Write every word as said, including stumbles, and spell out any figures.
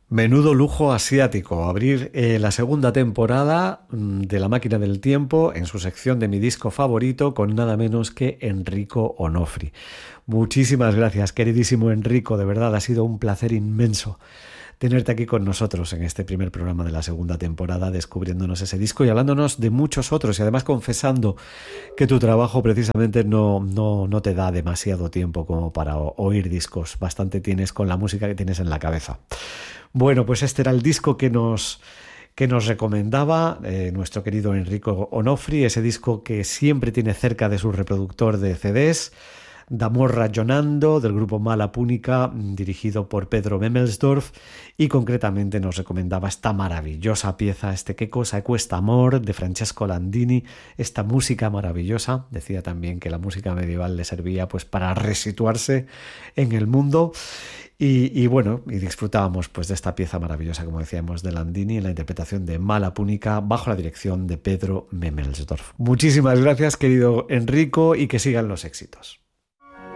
Menudo lujo asiático, abrir eh, la segunda temporada mm, de La Máquina del Tiempo en su sección de mi disco favorito con nada menos que Enrico Onofri. Muchísimas gracias, queridísimo Enrico, de verdad ha sido un placer inmenso tenerte aquí con nosotros en este primer programa de la segunda temporada, descubriéndonos ese disco y hablándonos de muchos otros y además confesando que tu trabajo precisamente no, no, no te da demasiado tiempo como para oír discos, bastante tienes con la música que tienes en la cabeza. Bueno, pues este era el disco que nos, que nos recomendaba eh, nuestro querido Enrico Onofri, ese disco que siempre tiene cerca de su reproductor de C Ds, D'amor ragionando, del grupo Mala Púnica, dirigido por Pedro Memelsdorf, y concretamente nos recomendaba esta maravillosa pieza, este Qué cosa cuesta amor, de Francesco Landini, esta música maravillosa. Decía también que la música medieval le servía pues para resituarse en el mundo. Y, y bueno, y disfrutábamos pues de esta pieza maravillosa, como decíamos, de Landini en la interpretación de Mala Púnica bajo la dirección de Pedro Memelsdorf. Muchísimas gracias, querido Enrico, y que sigan los éxitos.